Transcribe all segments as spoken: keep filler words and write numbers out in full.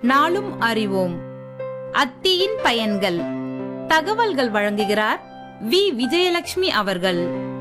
நாளும் அறிவோம். அத்தியின் பயன்கள் தகவல்கள் வழங்குகிறார் வி விஜயலட்சுமி அவர்கள்.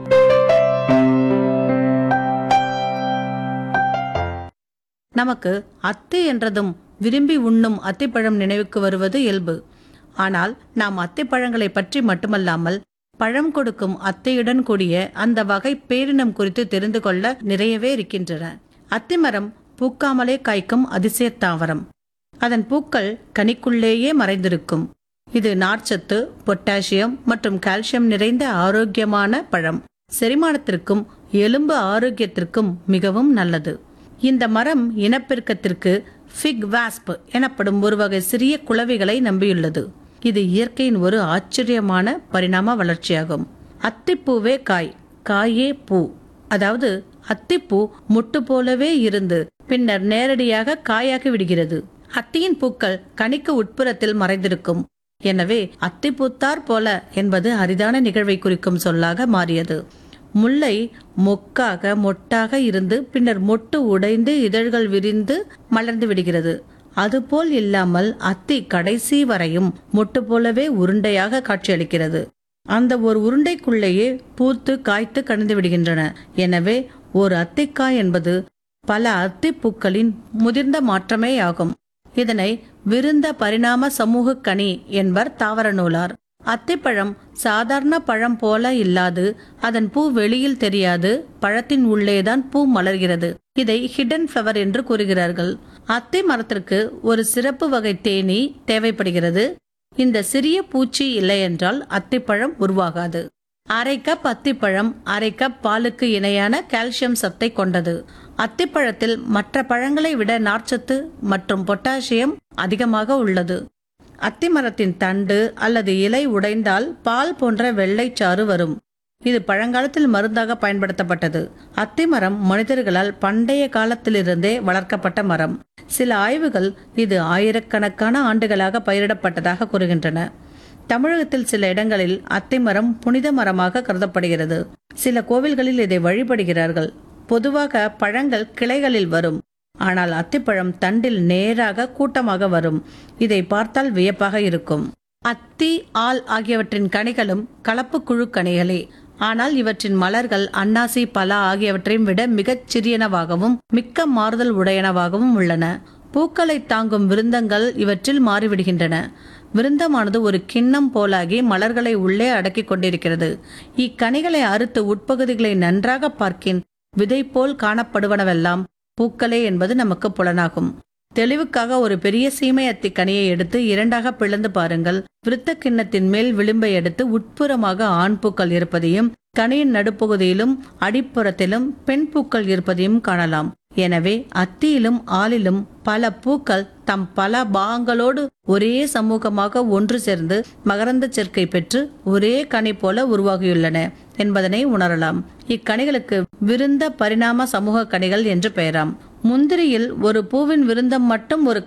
நமக்கு அத்தி என்றதும் விரும்பி உண்ணும் அத்திப்பழம் நினைவுக்கு வருவது இயல்பு. ஆனால் நாம் அத்திப்பழங்களை பற்றி மட்டுமல்லாமல் பழம் கொடுக்கும் அத்தையுடன் கூடிய அந்த வகை பேரினம் குறித்து தெரிந்து கொள்ள நிறையவே இருக்கின்றன. அத்திமரம் பூக்காமலே காய்க்கும் அதிசய தாவரம். அதன் பூக்கள் கனிக்குள்ளேயே மறைந்திருக்கும். இது நார்ச்சத்து, பொட்டாசியம் மற்றும் கால்சியம் நிறைந்த ஆரோக்கியமான பழம். செரிமானத்திற்கும் எலும்பு ஆரோக்கியத்திற்கும் மிகவும் நல்லது. இந்த மரம் இனப்பெருக்கத்திற்கு ஃபிக் வாஸ்ப் எனப்படும் ஒரு வகை சிறிய குளவிகளை நம்பியுள்ளது. இது இயற்கையின் ஒரு ஆச்சரியமான பரிணாம வளர்ச்சியாகும். அத்திப்பூவே காய், காயே பூ. அதாவது அத்திப்பூ முட்டு போலவே இருந்து பின்னர் நேரடியாக காயாகி விடுகிறது. அத்தியின் பூக்கள் கனிக்கு உட்புறத்தில் மறைந்திருக்கும். எனவே அத்திப்பூத்தார் போல என்பது அரிதான நிகழ்வை குறிக்கும் சொல்லாக மாறியது. முல்லை மொக்காக மொட்டாக இருந்து பின்னர் மொட்டு உடைந்து இதழ்கள் விரிந்து மலர்ந்து விடுகிறது. அதுபோல் இல்லாமல் அத்தி கடைசி வரையும் மொட்டு போலவே உருண்டையாக காட்சியளிக்கிறது. அந்த ஒரு உருண்டைக்குள்ளேயே பூத்து காய்த்து கணிந்து விடுகின்றன. எனவே ஒரு அத்திக்காய் என்பது பல அத்திப்பூக்களின் முதிர்ந்த மாற்றமே ஆகும். இதனை விருந்த பரிணாம சமூக கனி என்பர் தாவர நூலார். அத்திப்பழம் சாதாரண பழம் போல இல்லாது அதன் பூ வெளியில் தெரியாது, பழத்தின் உள்ளேதான் பூ மலர்கிறது. இதை ஹிடன் ஃபிளவர் என்று கூறுகிறார்கள். அத்தி மரத்திற்கு ஒரு சிறப்பு வகை தேனீ தேவைப்படுகிறது. இந்த சிறிய பூச்சி இல்லை என்றால் அத்திப்பழம் உருவாகாது. அரை கப் அத்திப்பழம் அரை கப் பாலுக்கு இணையான கால்சியம் சத்தை கொண்டது. அத்திப்பழத்தில் மற்ற பழங்களை விட நார்ச்சத்து மற்றும் பொட்டாசியம் அதிகமாக உள்ளது. அத்தி மரத்தின் தண்டு அல்லது இலை உடைந்தால் பால் போன்ற வெள்ளைச்சாறு வரும். இது பழங்காலத்தில் மருந்தாக பயன்படுத்தப்பட்டது. அத்தி மரம் மனிதர்களால் பண்டைய காலத்திலிருந்தே வளர்க்கப்பட்ட மரம். சில ஆய்வுகள் இது ஆயிரக்கணக்கான ஆண்டுகளாக பயிரிடப்பட்டதாக கூறுகின்றன. தமிழகத்தில் சில இடங்களில் அத்திமரம் புனித மரமாக கருதப்படுகிறது. சில கோவில்களில் இதை வழிபடுகிறார்கள். பொதுவாக பழங்கள் கிளைகளில் வரும். ஆனால் அத்திப்பழம் தண்டில் நேராக கூட்டமாக வரும். இதை பார்த்தால் வியப்பாக இருக்கும். அத்தி, ஆல் ஆகியவற்றின் கனிகளும் கலப்பு குழு கனிகளே. ஆனால் இவற்றின் மலர்கள் அன்னாசி, பலா ஆகியவற்றையும் விட மிகச் சிறியனவாகவும் மிக்க மாறுதல் உடையனவாகவும் உள்ளன. பூக்களை தாங்கும் விருந்தங்கள் இவற்றில் மாறிவிடுகின்றன. விருந்தமானது ஒரு கிண்ணம் போலாகி மலர்களை உள்ளே அடக்கி கொண்டிருக்கிறது. இக்கனிகளை அறுத்து உட்பகுதிகளை நன்றாக பார்க்கின் விதை போல் காணப்படுவனவெல்லாம் பூக்களே என்பது நமக்கு புலனாகும். தெளிவுக்காக ஒரு பெரிய சீமை அத்தி கனியை எடுத்து இரண்டாக பிளந்து பாருங்கள். விருத்த கிண்ணத்தின் மேல் விளிம்பை எடுத்து உட்புறமாக ஆண் பூக்கள் இருப்பதையும் கனியின் நடுப்பகுதியிலும் அடிப்புறத்திலும் பெண் பூக்கள் இருப்பதையும் காணலாம். எனவே அத்தியிலும் ஆலிலும் பல பூக்கள் தம் பல பாகங்களோடு ஒரே சமூகமாக ஒன்று சேர்ந்து மகரந்த சேர்க்கை பெற்று ஒரே கனி போல உருவாகியுள்ளன என்பதனை உணரலாம். இக்கனிகளுக்கு விருந்த பரிணாம சமூக கனிகள் என்று பெயராம். முந்திரியில் ஒரு பூவின் விருந்தம் மட்டும் ஒரு